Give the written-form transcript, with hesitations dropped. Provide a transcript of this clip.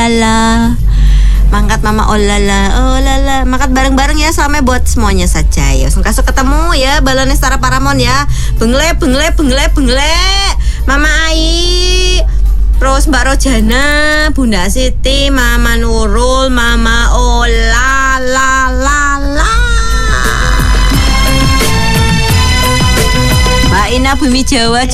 lala. Mangkat mama oh lala. Mangkat bareng-bareng ya sama buat semuanya saja ya. Kasih ketemu ya balonnya Setara Paramon ya. Bengle. Mama Ai, terus Mbak Rojana, Bunda Siti, Mama Nurul, Mama Ola la. Mbak Ina Bumi Jawa